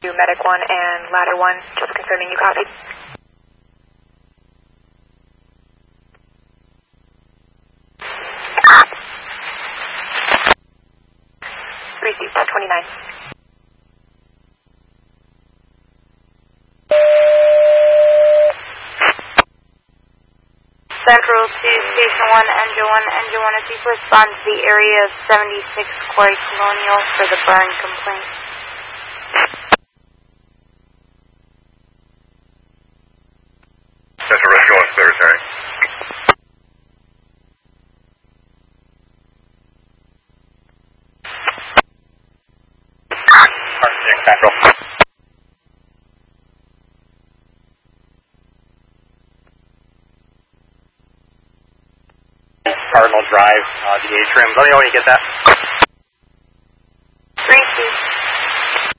Medic 1 and Ladder 1, just confirming you copied. Received, 29. Central to Station 1, Engine 1, if you could respond to the area of 76 Quarry Colonial for the burn complaint. Central Rescue 1, clear, sorry. Central. Cardinal Drive, the atrium. Let me know when you get that.